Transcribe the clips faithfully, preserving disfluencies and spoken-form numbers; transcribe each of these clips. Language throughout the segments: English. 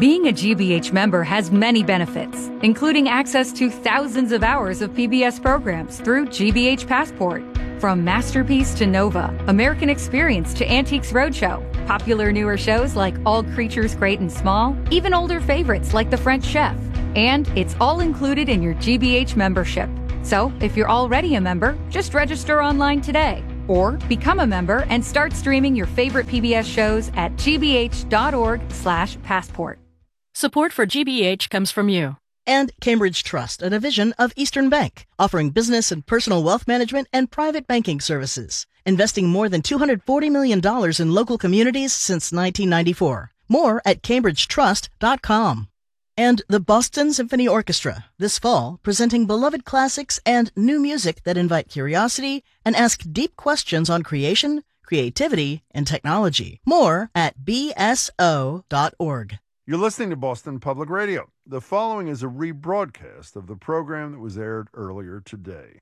Being a G B H member has many benefits, including access to thousands of hours of P B S programs through G B H Passport. From Masterpiece to Nova, American Experience to Antiques Roadshow, popular newer shows like All Creatures Great and Small, even older favorites like The French Chef. And it's all included in your G B H membership. So if you're already a member, just register online today. Or become a member and start streaming your favorite P B S shows at gbh.org slash passport. Support for G B H comes from you. And Cambridge Trust, a division of Eastern Bank, offering business and personal wealth management and private banking services, investing more than two hundred forty million dollars in local communities since nineteen ninety-four. More at cambridge trust dot com. And the Boston Symphony Orchestra, this fall, presenting beloved classics and new music that invite curiosity and ask deep questions on creation, creativity, and technology. More at b s o dot org. You're listening to Boston Public Radio. The following is a rebroadcast of the program that was aired earlier today.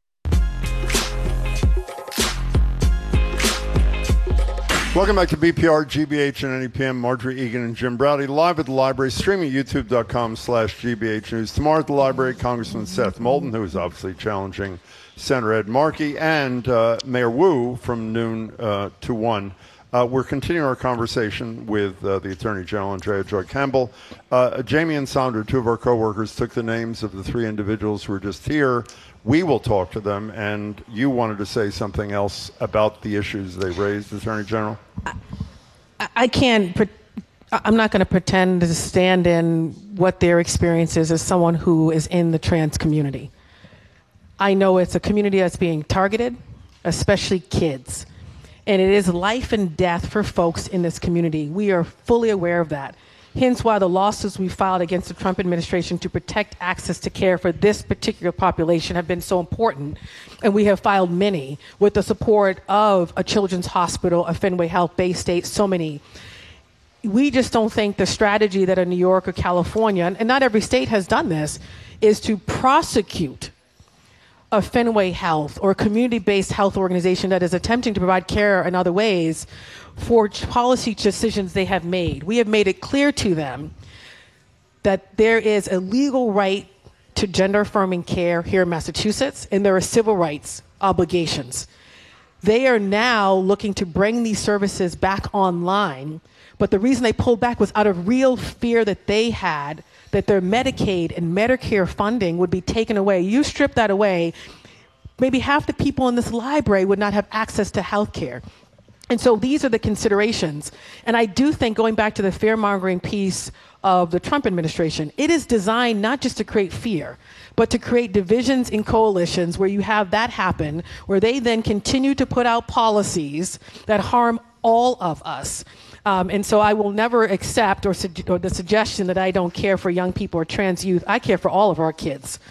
Welcome back to B P R, G B H, and N E P M. Marjorie Egan and Jim Browdy live at the library, streaming at youtube.com slash GBH News. Tomorrow at the library, Congressman Seth Moulton, who is obviously challenging Senator Ed Markey, and uh, Mayor Wu from noon uh, to one. Uh, we're continuing our conversation with uh, the Attorney General, Andrea Joy Campbell. Uh, Jamie and Sandra, two of our co-workers, took the names of the three individuals who are just here. We will talk to them, and you wanted to say something else about the issues they raised, Attorney General? I, I can't, pre- I'm not going to pretend to stand in what their experience is as someone who is in the trans community. I know it's a community that's being targeted, especially kids. And it is life and death for folks in this community. We are fully aware of that. Hence why the lawsuits we filed against the Trump administration to protect access to care for this particular population have been so important. And we have filed many with the support of a children's hospital, a Fenway Health, Bay State, so many. We just don't think the strategy that in New York or California, and not every state has done this, is to prosecute a Fenway Health or a community-based health organization that is attempting to provide care in other ways for policy decisions they have made. We have made it clear to them that there is a legal right to gender-affirming care here in Massachusetts, and there are civil rights obligations. They are now looking to bring these services back online, but the reason they pulled back was out of real fear that they had that their Medicaid and Medicare funding would be taken away. You strip that away, maybe half the people in this library would not have access to health care. And so these are the considerations. And I do think, going back to the fear-mongering piece of the Trump administration, it is designed not just to create fear, but to create divisions in coalitions where you have that happen, where they then continue to put out policies that harm all of us. Um, and so I will never accept or, su- or the suggestion that I don't care for young people or trans youth. I care for all of our kids.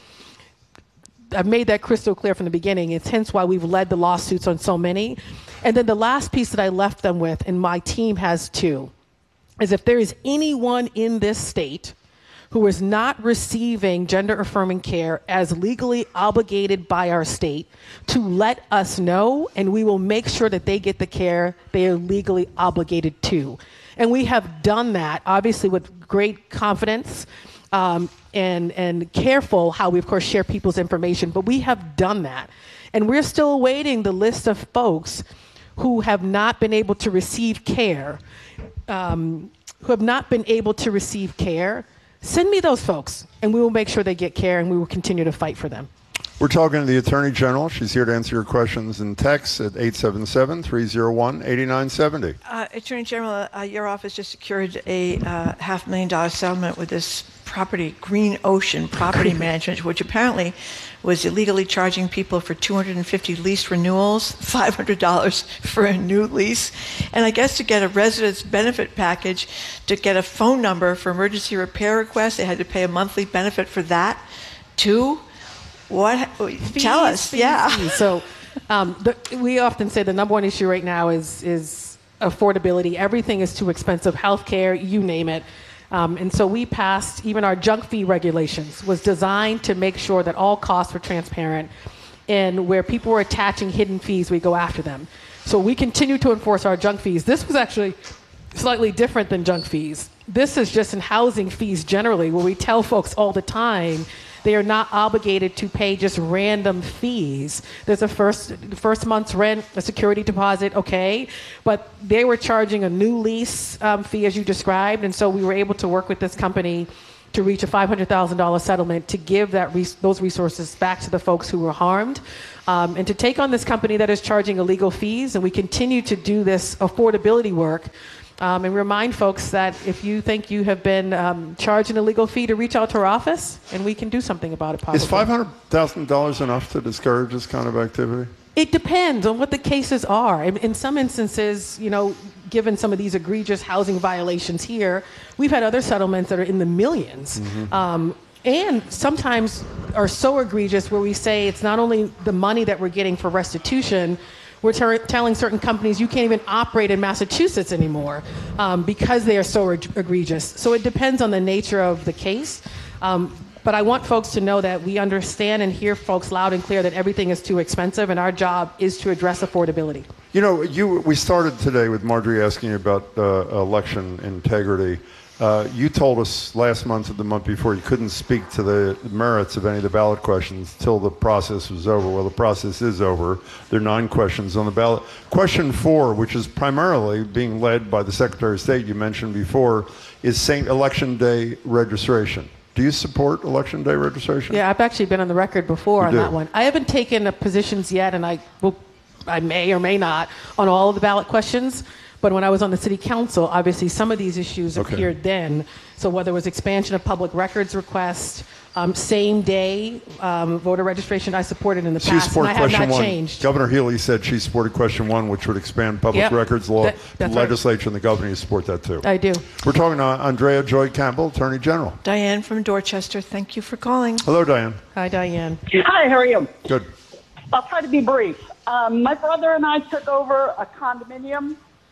I've made that crystal clear from the beginning. It's hence why we've led the lawsuits on so many. And then the last piece that I left them with, and my team has too, is if there is anyone in this state who is not receiving gender-affirming care as legally obligated by our state, to let us know, and we will make sure that they get the care they are legally obligated to. And we have done that, obviously, with great confidence um, and, and careful how we, of course, share people's information, but we have done that. And we're still awaiting the list of folks who have not been able to receive care, um, who have not been able to receive care. Send me those folks, and we will make sure they get care, and we will continue to fight for them. We're talking to the Attorney General. She's here to answer your questions in text at eight seven seven, three oh one, eight nine seven oh. Uh, Attorney General, uh, your office just secured a uh, half million dollar settlement with this property, Green Ocean Property Management, which apparently was illegally charging people for two hundred fifty lease renewals, five hundred dollars for a new lease. And I guess to get a residence benefit package, to get a phone number for emergency repair requests, they had to pay a monthly benefit for that too. What? Fees, Tell us. fees, yeah. fees. So um, the, we often say the number one issue right now is is affordability. Everything is too expensive. Healthcare, you name it. Um, and so we passed, even our junk fee regulations was designed to make sure that all costs were transparent, and where people were attaching hidden fees, we go after them. So we continue to enforce our junk fees. This was actually slightly different than junk fees. This is just in housing fees generally, where we tell folks all the time they are not obligated to pay just random fees. There's a first first month's rent, a security deposit, okay, but they were charging a new lease um, fee, as you described, and so we were able to work with this company to reach a five hundred thousand dollars settlement to give that res- those resources back to the folks who were harmed, um, and to take on this company that is charging illegal fees. And we continue to do this affordability work. Um, and remind folks that if you think you have been um, charged an illegal fee, to reach out to our office, and we can do something about it. Probably. Is five hundred thousand dollars enough to discourage this kind of activity? It depends on what the cases are. In, in some instances, you know, given some of these egregious housing violations here, we've had other settlements that are in the millions. Mm-hmm. Um, and sometimes are so egregious where we say it's not only the money that we're getting for restitution, we're ter- telling certain companies you can't even operate in Massachusetts anymore um, because they are so eg- egregious. So it depends on the nature of the case. Um, but I want folks to know that we understand and hear folks loud and clear that everything is too expensive, and our job is to address affordability. You know, you we started today with Marjorie asking you about uh, election integrity. Uh, you told us last month or the month before you couldn't speak to the merits of any of the ballot questions till the process was over. Well, the process is over. There are nine questions on the ballot. Question four, which is primarily being led by the Secretary of State you mentioned before, is Saint Election Day registration. Do you support Election Day registration? Yeah, I've actually been on the record before you on do. that one. I haven't taken positions yet, and I will, I may or may not, on all of the ballot questions. But when I was on the city council, obviously some of these issues Okay. appeared then. So whether it was expansion of public records requests, um, same day um, voter registration, I supported in the She past, and supported I have question not one. changed. Governor Healy said she supported question one, which would expand public Yep. records law. That- the that's right. legislature and the governor support that too. I do. We're talking to Andrea Joy Campbell, Attorney General. Diane from Dorchester, thank you for calling. Hello, Diane. Hi, Diane. Hi, how are you? Good. I'll try to be brief. Um, my brother and I took over a condominium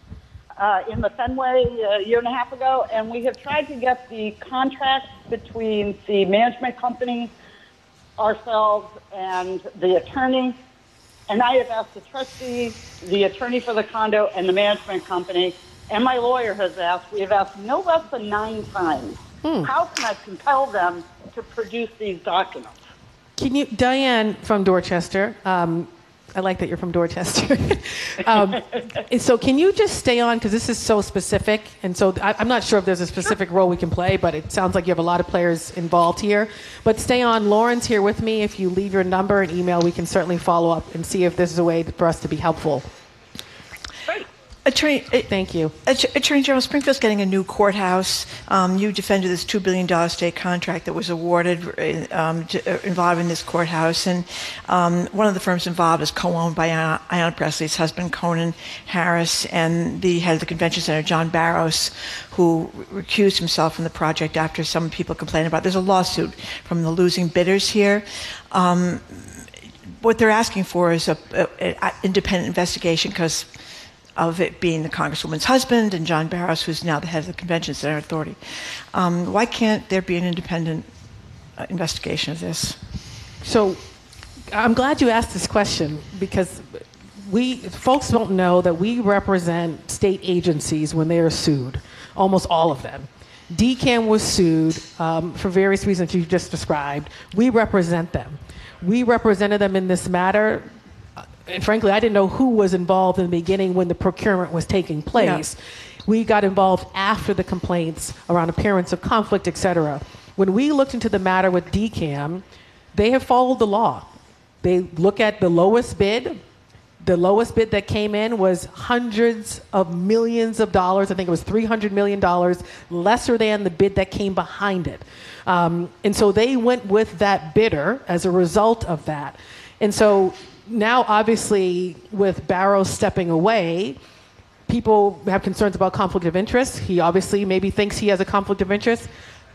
uh, in the Fenway a year and a half ago, and we have tried to get the contract between the management company, ourselves, and the attorney. And I have asked the trustee, the attorney for the condo, and the management company, and my lawyer has asked. We have asked no less than nine times. Hmm. How can I compel them to produce these documents? Can you, Diane from Dorchester, um, I like that you're from Dorchester. um, so can you just stay on, because this is so specific, and so I, I'm not sure if there's a specific role we can play, but it sounds like you have a lot of players involved here. But stay on. Lauren's here with me. If you leave your number and email, we can certainly follow up and see if this is a way for us to be helpful. Attorney, Thank you. Attorney General, Springfield's getting a new courthouse. Um, you defended this two billion dollars state contract that was awarded um, to, uh, involving this courthouse. And um, one of the firms involved is co-owned by Ayanna, Ayanna Pressley's husband, Conan Harris, and the head of the convention center, John Barros, who recused himself from the project after some people complained about it. There's a lawsuit from the losing bidders here. Um, what they're asking for is an independent investigation because of it being the Congresswoman's husband and John Barros, who's now the head of the Convention Center Authority. Um, why can't there be an independent uh, investigation of this? So I'm glad you asked this question, because we folks don't know that we represent state agencies when they are sued, almost all of them. D CAM was sued um, for various reasons you just described. We represent them. We represented them in this matter. And frankly, I didn't know who was involved in the beginning when the procurement was taking place. Yeah. We got involved after the complaints around appearance of conflict, et cetera. When we looked into the matter with D CAM, they have followed the law. They look at the lowest bid. The lowest bid that came in was hundreds of millions of dollars. I think it was three hundred million dollars, lesser than the bid that came behind it. Um, and so they went with that bidder as a result of that. And so now, obviously, with Barrows stepping away, people have concerns about conflict of interest. He obviously maybe thinks he has a conflict of interest.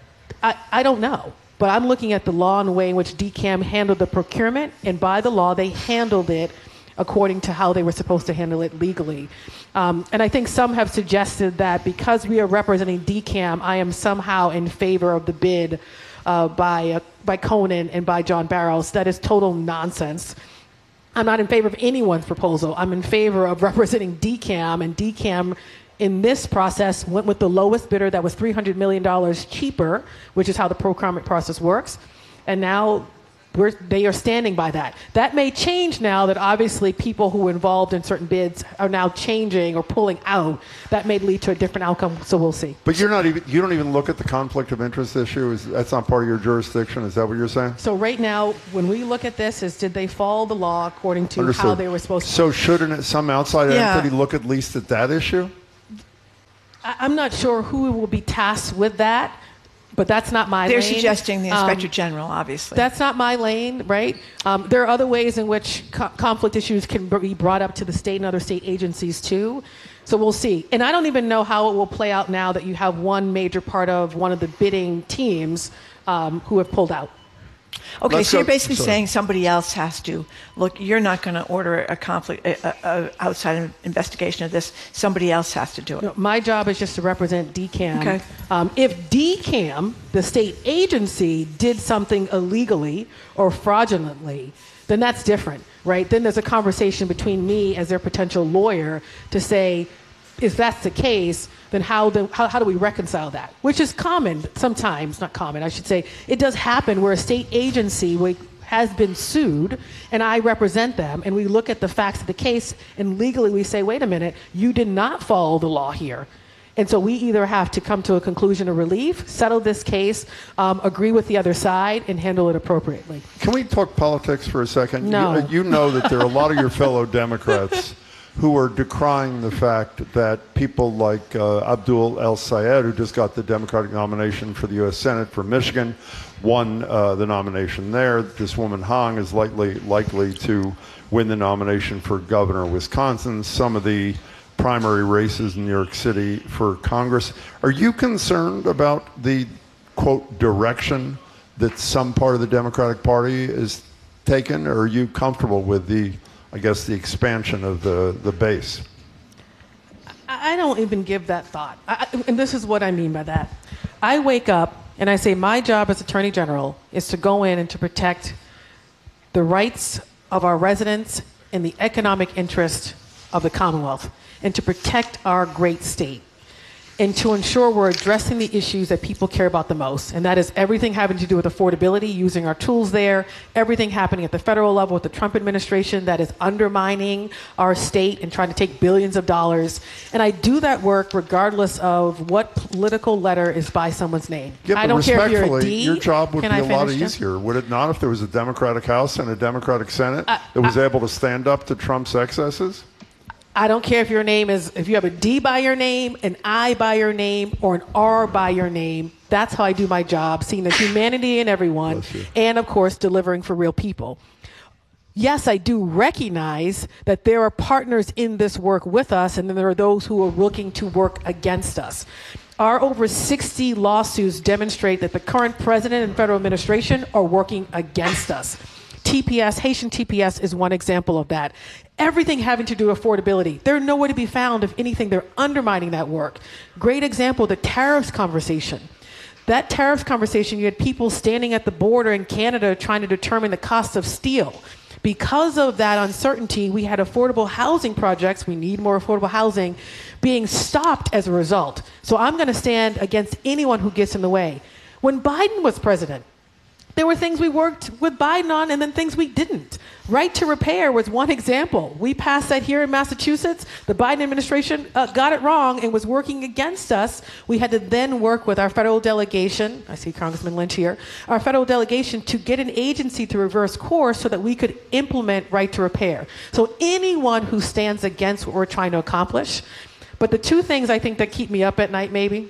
I, I don't know. But I'm looking at the law and the way in which D CAM handled the procurement, and by the law, they handled it according to how they were supposed to handle it legally. Um, and I think some have suggested that because we are representing D CAM, I am somehow in favor of the bid uh, by, uh, by Conan and by John Barrows. That is total nonsense. I'm not in favor of anyone's proposal. I'm in favor of representing D CAM, and D CAM in this process, went with the lowest bidder that was three hundred million dollars cheaper, which is how the procurement process works. And now we're, they are standing by that. That may change now that obviously people who were involved in certain bids are now changing or pulling out. That may lead to a different outcome, so we'll see. But you're not even, you don't even look at the conflict of interest issue? Is, that's not part of your jurisdiction? Is that what you're saying? So right now, when we look at this, is did they follow the law according to Understood. how they were supposed to? So shouldn't some outside Yeah. entity look at least at that issue? I- I'm not sure who will be tasked with that, but that's not my They're lane. suggesting the Inspector Um, General, obviously. That's not my lane, right? Um, there are other ways in which co- conflict issues can be brought up to the state and other state agencies too. So we'll see. And I don't even know how it will play out now that you have one major part of one of the bidding teams um, who have pulled out. Okay, Let's so you're go- basically sorry. saying somebody else has to. Look, you're not going to order a conflict, a, a, a outside investigation of this. Somebody else has to do it. No, my job is just to represent D CAM. Okay. Um, if D CAM, the state agency, did something illegally or fraudulently, then that's different, right? Then there's a conversation between me as their potential lawyer to say, if that's the case, then how do, how, how do we reconcile that? Which is common sometimes, not common, I should say. It does happen where a state agency wi- has been sued, and I represent them, and we look at the facts of the case, and legally we say, wait a minute, you did not follow the law here. And so we either have to come to a conclusion of relief, settle this case, um, agree with the other side, and handle it appropriately. Can we talk politics for a second? No. You, you know that there are a lot of your fellow Democrats who are decrying the fact that people like uh, Abdul El Sayed, who just got the Democratic nomination for the U S Senate from Michigan, won uh, the nomination there. This woman Hong is likely likely to win the nomination for governor of Wisconsin. Some of the primary races in New York City for Congress. Are you concerned about the, quote, direction that some part of the Democratic Party is taken, or are you comfortable with the, I guess, the expansion of the, the base? I I don't even give that thought. I, I- and this is what I mean by that. I wake up and I say, my job as Attorney General is to go in and to protect the rights of our residents and the economic interest of the Commonwealth, and to protect our great state, and to ensure we're addressing the issues that people care about the most. And that is everything having to do with affordability, using our tools there, everything happening at the federal level with the Trump administration that is undermining our state and trying to take billions of dollars. And I do that work regardless of what political letter is by someone's name. Yeah, I but don't care if you're a respectfully, D. your job would Can be I a lot finish, Jim? easier, would it not, if there was a Democratic House and a Democratic Senate Uh, that was able to stand up to Trump's excesses? I don't care if your name is, if you have a D by your name, an I by your name, or an R by your name. That's how I do my job, seeing the humanity in everyone, Bless you. and of course, delivering for real people. Yes, I do recognize that there are partners in this work with us, and then there are those who are looking to work against us. Our over sixty lawsuits demonstrate that the current president and federal administration are working against us. T P S, Haitian T P S is one example of that. Everything having to do with affordability. They're nowhere to be found. If anything, they're undermining that work. Great example, the tariffs conversation. That tariffs conversation, you had people standing at the border in Canada trying to determine the cost of steel. Because of that uncertainty, we had affordable housing projects, we need more affordable housing, being stopped as a result. So I'm going to stand against anyone who gets in the way. When Biden was president, there were things we worked with Biden on and then things we didn't. Right to repair was one example. We passed that here in Massachusetts. The Biden administration uh, got it wrong and was working against us. We had to then work with our federal delegation, I see Congressman Lynch here, our federal delegation to get an agency to reverse course so that we could implement right to repair. So anyone who stands against what we're trying to accomplish. But the two things I think that keep me up at night maybe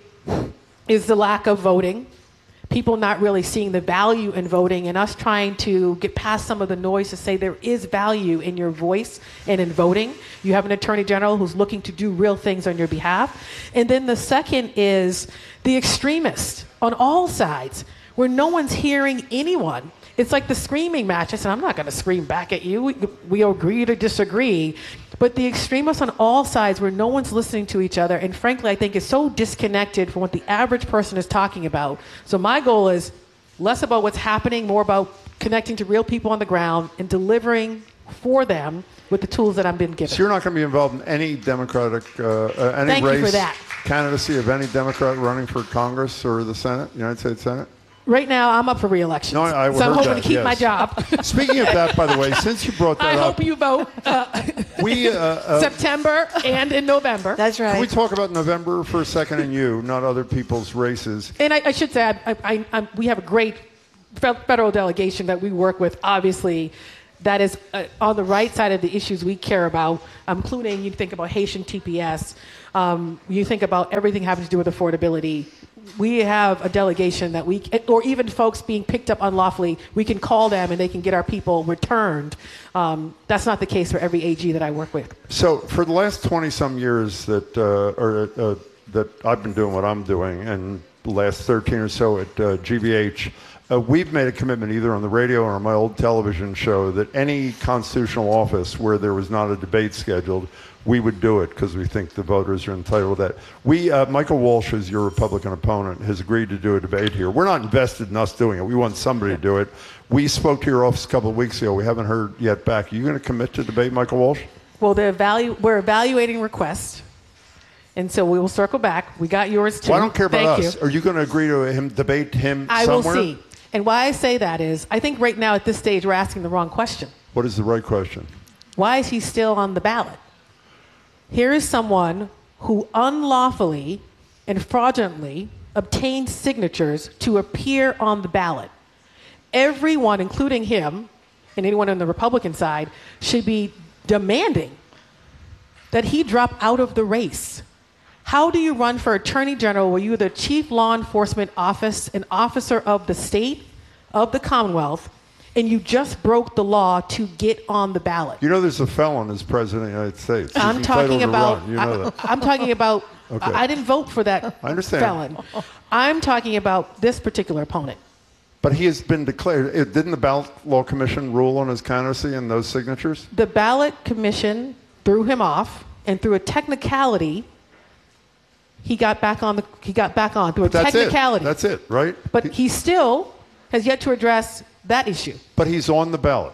is the lack of voting. People not really seeing the value in voting, and us trying to get past some of the noise to say there is value in your voice and in voting. You have an attorney general who's looking to do real things on your behalf. And then the second is the extremists on all sides, where no one's hearing anyone. It's like the screaming match. I said, I'm not going to scream back at you. We, we agree to disagree. But the extremists on all sides, where no one's listening to each other, and frankly, I think is so disconnected from what the average person is talking about. So my goal is less about what's happening, more about connecting to real people on the ground and delivering for them with the tools that I've been given. So you're not going to be involved in any Democratic, uh, uh, any Thank you race, for that. candidacy of any Democrat running for Congress or the Senate, United States Senate? Right now, I'm up for re-election. No, I, I so I'm heard hoping that, to keep yes. my job. Speaking of that, by the way, since you brought that I up, hope you vote uh, we uh, uh, September and in November. That's right. Can we talk about November for a second and you, not other people's races? And I, I should say, I, I, I, we have a great federal delegation that we work with, obviously, that is uh, on the right side of the issues we care about, including you think about Haitian T P S, um, you think about everything having to do with affordability. We have a delegation that we, or even folks being picked up unlawfully, we can call them and they can get our people returned. Um, that's not the case for every A G that I work with. So for the last twenty-some years that, uh, or, uh, that I've been doing what I'm doing, and the last thirteen or so at uh, G B H, Uh, we've made a commitment either on the radio or on my old television show that any constitutional office where there was not a debate scheduled, we would do it because we think the voters are entitled to that. We, uh, Michael Walsh, who's your Republican opponent, has agreed to do a debate here. We're not invested in us doing it. We want somebody to do it. We spoke to your office a couple of weeks ago. We haven't heard yet back. Are you going to commit to debate Michael Walsh? Well, the evalu- we're evaluating requests. And so we will circle back. We got yours too. Well, I don't care about Thank us. you. Are you going to agree to him debate him I somewhere? will see. And why I say that is, I think right now at this stage we're asking the wrong question. What is the right question? Why is he still on the ballot? Here is someone who unlawfully and fraudulently obtained signatures to appear on the ballot. Everyone, including him and anyone on the Republican side, should be demanding that he drop out of the race. How do you run for Attorney General where you're the chief law enforcement office, an officer of the state, of the Commonwealth, and you just broke the law to get on the ballot? You know there's a felon as President of the United States. He's I'm talking entitled to about, run. You know I, that. I'm talking about, Okay. I, I didn't vote for that I understand. felon. I'm talking about this particular opponent. But he has been declared. It, didn't the Ballot Law Commission rule on his candidacy and those signatures? The ballot commission threw him off, and through a technicality, he got back on the. He got back on through a That's technicality. it. That's it, right? But He- he still has yet to address that issue. But he's on the ballot.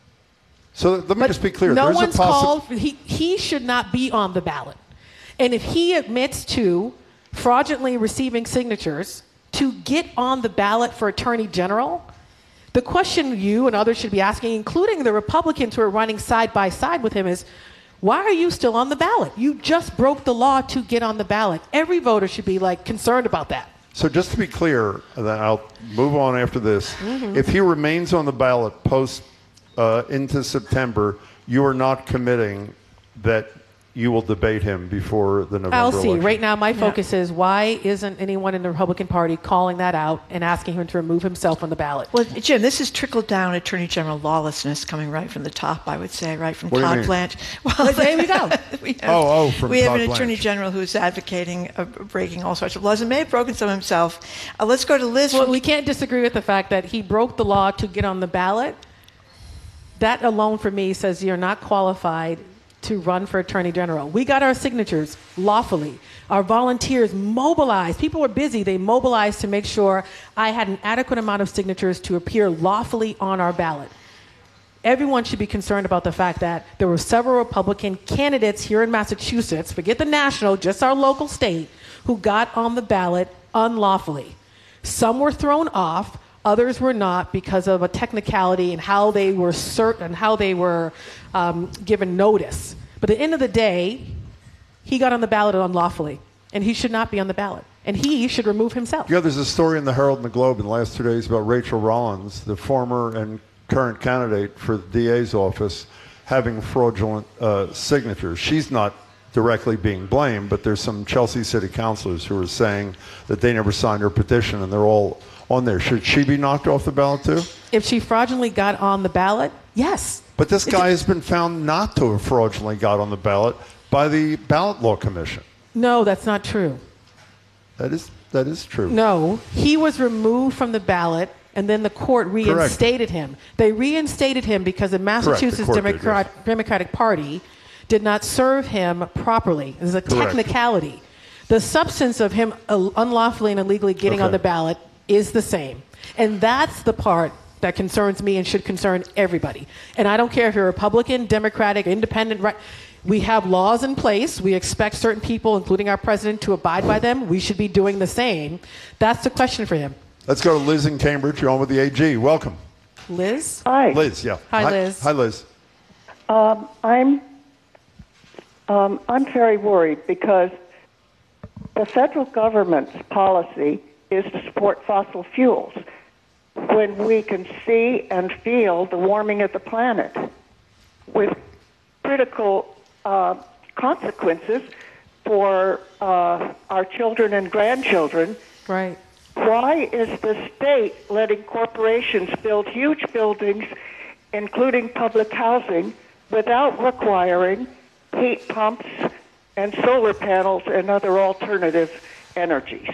So let me But just be clear. no There's one's a possi- called. He he should not be on the ballot. And if he admits to fraudulently receiving signatures to get on the ballot for Attorney General, the question you and others should be asking, including the Republicans who are running side by side with him, is why are you still on the ballot? You just broke the law to get on the ballot. Every voter should be like concerned about that. So just to be clear, then I'll move on after this. Mm-hmm. If he remains on the ballot post uh, into September, you are not committing that you will debate him before the November I'll see. election. Right now, my focus is why isn't anyone in the Republican Party calling that out and asking him to remove himself from the ballot? Well, Jim, this is trickle-down Attorney General lawlessness coming right from the top, I would say, right from What do you Todd mean? Blanche. Well, There we go. we have, Oh, oh, from we have Todd an Attorney Blanche. General who's advocating uh, breaking all sorts of laws and may have broken some himself. Uh, let's go to Liz. Well, from- we can't disagree with the fact that he broke the law to get on the ballot. That alone for me says you're not qualified to run for Attorney General. We got our signatures lawfully. Our volunteers mobilized. People were busy. They mobilized to make sure I had an adequate amount of signatures to appear lawfully on our ballot. Everyone should be concerned about the fact that there were several Republican candidates here in Massachusetts, forget the national, just our local state, who got on the ballot unlawfully. Some were thrown off, others were not because of a technicality and how they were certain, how they were um, given notice. But at the end of the day, he got on the ballot unlawfully, and he should not be on the ballot. And he should remove himself. You know, there's a story in the Herald and the Globe in the last two days about Rachel Rollins, the former and current candidate for the D A's office, having fraudulent uh, signatures. She's not directly being blamed, but there's some Chelsea city councilors who are saying that they never signed her petition, and they're all on there. Should she be knocked off the ballot too? If she fraudulently got on the ballot, yes. But this guy has been found not to have fraudulently got on the ballot by the Ballot Law Commission. No, that's not true. That is that is true. No, he was removed from the ballot, and then the court reinstated him. They reinstated him because the Massachusetts court did, Democrat, yes. Democratic Party did not serve him properly. It was a Correct. technicality. The substance of him uh, unlawfully and illegally getting Okay. on the ballot is the same. And that's the part that concerns me and should concern everybody. And I don't care if you're Republican, Democratic, Independent, right? We have laws in place. We expect certain people, including our president, to abide by them. We should be doing the same. That's the question for him. Let's go to Liz in Cambridge. You're on with the A G. Welcome. Liz? Hi. Liz, yeah. Hi, Liz. Hi, Liz. Um, I'm um, I'm very worried because the federal government's policy is to support fossil fuels when we can see and feel the warming of the planet with critical uh, consequences for uh, our children and grandchildren. Right. Why is the state letting corporations build huge buildings, including public housing, without requiring heat pumps and solar panels and other alternative energies?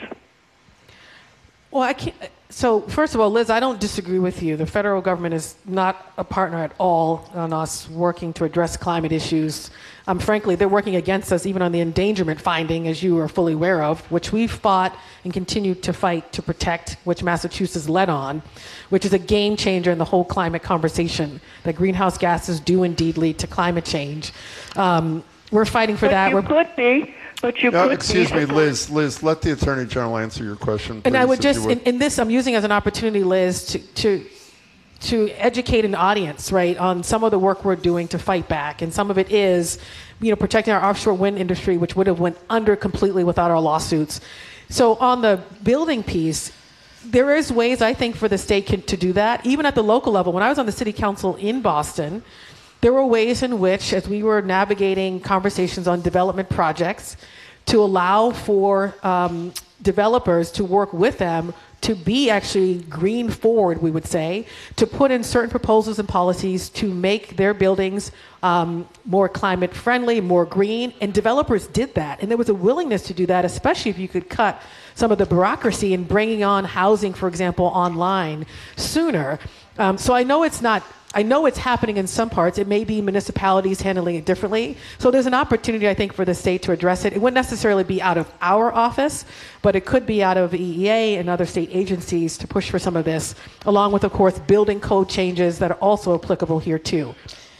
Well, I can't. So, first of all, Liz, I don't disagree with you. The federal government is not a partner at all on us working to address climate issues. Um, frankly, they're working against us even on the endangerment finding, as you are fully aware of, which we've fought and continue to fight to protect, which Massachusetts led on, which is a game changer in the whole climate conversation, that greenhouse gases do indeed lead to climate change. Um, we're fighting for but that. You we're, could be. But you No, could excuse be me, Liz. Liz, let the Attorney General answer your question, please. And I would if just, you would. in, in this, I'm using as an opportunity, Liz, to, to to educate an audience, right, on some of the work we're doing to fight back. And some of it is, you know, protecting our offshore wind industry, which would have went under completely without our lawsuits. So on the building piece, there is ways, I think, for the state can, to do that. Even at the local level, when I was on the city council in Boston, there were ways in which, as we were navigating conversations on development projects, to allow for um, developers to work with them to be actually green forward, we would say, to put in certain proposals and policies to make their buildings um, more climate friendly, more green, and developers did that. And there was a willingness to do that, especially if you could cut some of the bureaucracy in bringing on housing, for example, online sooner. Um, so I know it's not I know it's happening in some parts. It may be municipalities handling it differently. So there's an opportunity, I think, for the state to address it. It wouldn't necessarily be out of our office, but it could be out of E E A and other state agencies to push for some of this, along with, of course, building code changes that are also applicable here, too.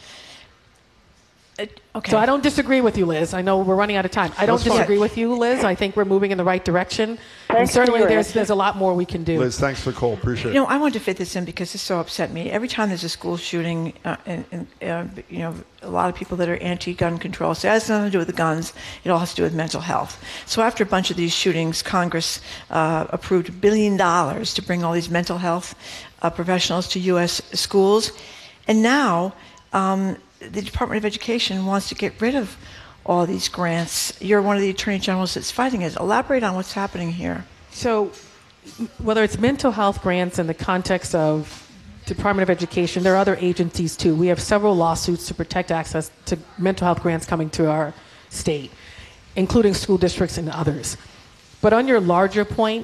Uh, okay. So I don't disagree with you, Liz. I know we're running out of time. I don't That's fine. disagree with you, Liz. I think we're moving in the right direction. Thanks and certainly for your there's, answer. there's a lot more we can do. Liz, thanks for the call. Appreciate it. You know, I wanted to fit this in because this so upset me. Every time there's a school shooting, uh, and, and uh, you know, a lot of people that are anti-gun control say it has nothing to do with the guns. It all has to do with mental health. So after a bunch of these shootings, Congress uh, approved a billion dollars to bring all these mental health uh, professionals to U S schools, and now um, the Department of Education wants to get rid of all these grants. You're one of the attorney generals that's fighting it. Elaborate on what's happening here. So whether it's mental health grants in the context of Department of Education, there are other agencies too. We have several lawsuits to protect access to mental health grants coming to our state, including school districts and others. But on your larger point,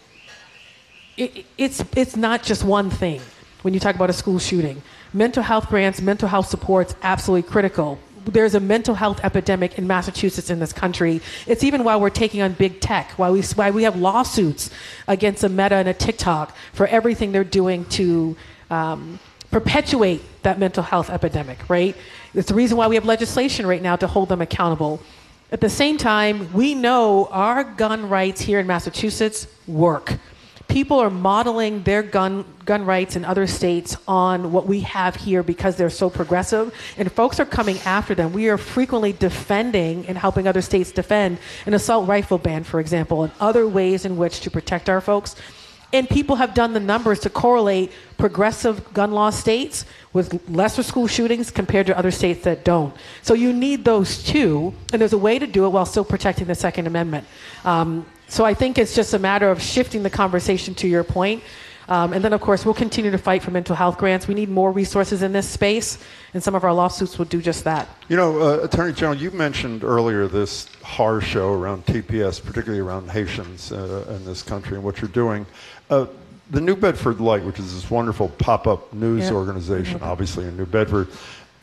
it, it's, it's not just one thing when you talk about a school shooting. Mental health grants, mental health support's absolutely critical. There's a mental health epidemic in Massachusetts, in this country. It's even why we're taking on big tech, why we, why we have lawsuits against a Meta and a TikTok for everything they're doing to um, perpetuate that mental health epidemic, right? It's the reason why we have legislation right now to hold them accountable. At the same time, we know our gun rights here in Massachusetts work. People are modeling their gun gun rights in other states on what we have here because they're so progressive, and folks are coming after them. We are frequently defending and helping other states defend an assault rifle ban, for example, and other ways in which to protect our folks. And people have done the numbers to correlate progressive gun law states with lesser school shootings compared to other states that don't. So you need those two, and there's a way to do it while still protecting the Second Amendment. Um, so I think it's just a matter of shifting the conversation to your point. Um, and then, of course, we'll continue to fight for mental health grants. We need more resources in this space, and some of our lawsuits will do just that. You know, uh, Attorney General, you mentioned earlier this horror show around T P S, particularly around Haitians uh, in this country and what you're doing. Uh, the New Bedford Light, which is this wonderful pop-up news Yeah. organization, obviously in New Bedford,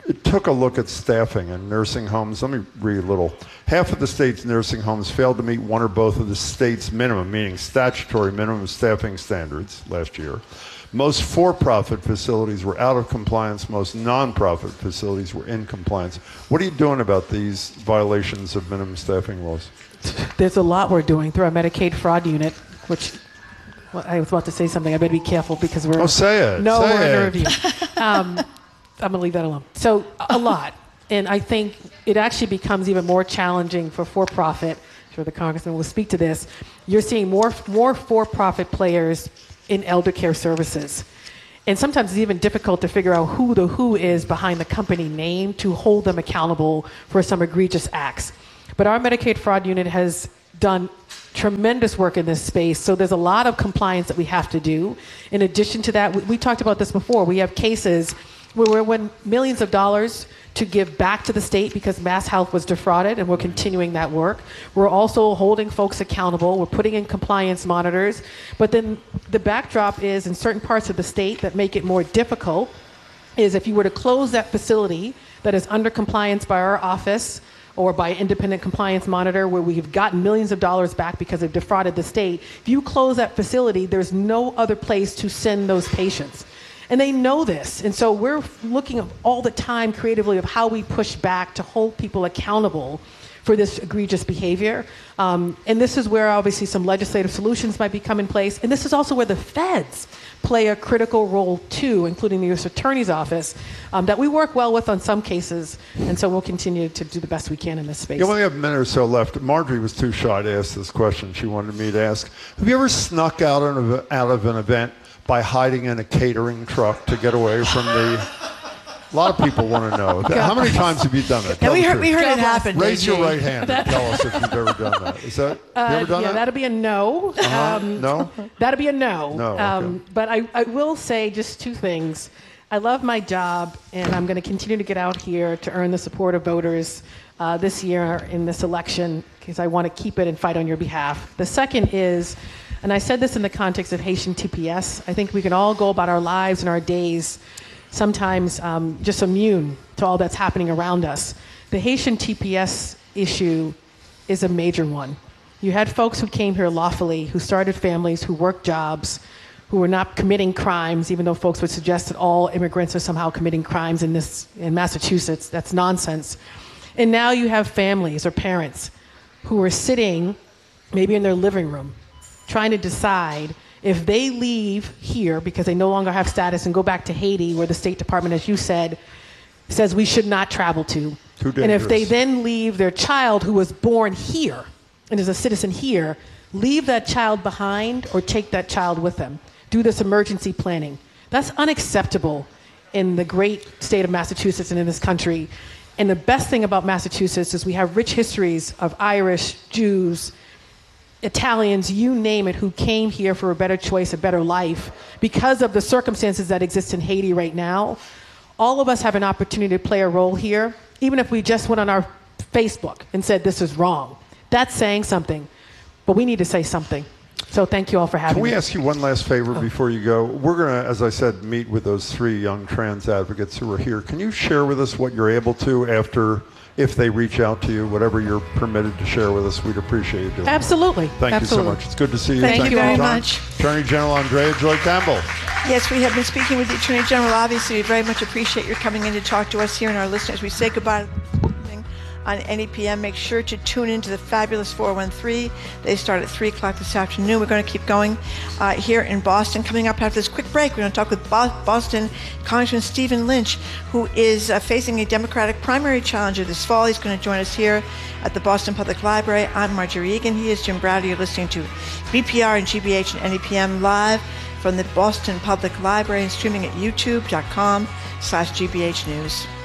took a look at staffing in nursing homes. Let me read a little. Half of the state's nursing homes failed to meet one or both of the state's minimum, meaning statutory minimum staffing standards last year. Most for-profit facilities were out of compliance. Most non-profit facilities were in compliance. What are you doing about these violations of minimum staffing laws? There's a lot we're doing through our Medicaid fraud unit, which well, I was about to say something. I better be careful because we're... Oh, say it. No, say we're it. in a review. Um, I'm going to leave that alone. So a lot. And I think it actually becomes even more challenging for for-profit. I'm sure the congressman will speak to this. You're seeing more, more for-profit players in elder care services. And sometimes it's even difficult to figure out who the who is behind the company name to hold them accountable for some egregious acts. But our Medicaid fraud unit has done tremendous work in this space. So there's a lot of compliance that we have to do. In addition to that, we, we talked about this before. We have cases where we're win millions of dollars to give back to the state because Mass Health was defrauded, and we're continuing that work. We're also holding folks accountable. We're putting in compliance monitors. But then the backdrop is in certain parts of the state that make it more difficult is if you were to close that facility that is under compliance by our office or by independent compliance monitor where we've gotten millions of dollars back because they've defrauded the state, if you close that facility, there's no other place to send those patients. And they know this. And so we're looking all the time creatively of how we push back to hold people accountable for this egregious behavior. Um, and this is where obviously some legislative solutions might become in place. And this is also where the feds play a critical role too, including the U S Attorney's Office, um, that we work well with on some cases. And so we'll continue to do the best we can in this space. You only have a minute or so left. Marjorie was too shy to ask this question. She wanted me to ask, have you ever snuck out, of, out of an event by hiding in a catering truck to get away from the... A lot of people want to know. How many times have you done that? Yeah, Tell we the heard, truth. we heard it happen. Raise your J J. right hand and tell us if you've ever done that. Is that, Uh, you ever done yeah, that? that'll be a no. Uh-huh. Um, No? That'll be a no. No, okay. Um, but I, I will say just two things. I love my job, and I'm going to continue to get out here to earn the support of voters uh, this year in this election because I want to keep it and fight on your behalf. The second is, and I said this in the context of Haitian T P S, I think we can all go about our lives and our days sometimes um, just immune to all that's happening around us. The Haitian T P S issue is a major one. You had folks who came here lawfully, who started families, who worked jobs, who were not committing crimes, even though folks would suggest that all immigrants are somehow committing crimes in this in Massachusetts. That's nonsense. And now you have families or parents who are sitting maybe in their living room trying to decide if they leave here because they no longer have status and go back to Haiti, where the State Department, as you said, says we should not travel to. Too And if they dangerous. then leave their child who was born here and is a citizen here, leave that child behind or take that child with them. Do this emergency planning. That's unacceptable in the great state of Massachusetts and in this country. And the best thing about Massachusetts is we have rich histories of Irish, Jews, Italians, you name it, who came here for a better choice, a better life, because of the circumstances that exist in Haiti right now. All of us have an opportunity to play a role here, even if we just went on our Facebook and said this is wrong. That's saying something, but we need to say something. So thank you all for having Can we me. ask you one last favor before you go? We're going to, as I said, meet with those three young trans advocates who are here. Can you share with us what you're able to after, if they reach out to you, whatever you're permitted to share with us? We'd appreciate you doing that. Absolutely. Thank Absolutely. you so much. It's good to see you. Thank you for very your time. much. Attorney General Andrea Joy Campbell. Yes, we have been speaking with the Attorney General. Obviously, we very much appreciate your coming in to talk to us here and our listeners. We say goodbye on N E P M. Make sure to tune into the fabulous four one three. They start at three o'clock this afternoon. We're going to keep going uh, here in Boston. Coming up after this quick break, we're going to talk with Bo- Boston Congressman Stephen Lynch, who is uh, facing a Democratic primary challenger this fall. He's going to join us here at the Boston Public Library. I'm Marjorie Egan. He is Jim Browder. You're listening to B P R and G B H and N E P M live from the Boston Public Library and streaming at youtube dot com slash G B H News.